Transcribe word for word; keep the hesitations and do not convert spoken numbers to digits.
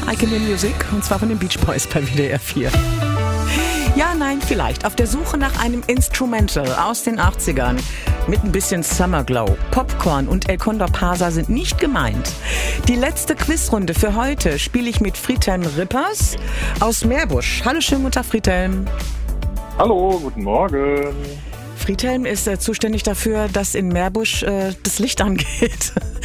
I Can Hear Music, und zwar von den Beach Boys bei W D R vier. Ja, nein, vielleicht. Auf der Suche nach einem Instrumental aus den achtzigern mit ein bisschen Summer Glow. Popcorn und El Condor Pasa sind nicht gemeint. Die letzte Quizrunde für heute spiele ich mit Friedhelm Rippers aus Meerbusch. Hallo, schönen guten Tag, Friedhelm. Hallo, guten Morgen. Friedhelm ist äh, zuständig dafür, dass in Meerbusch äh, das Licht angeht.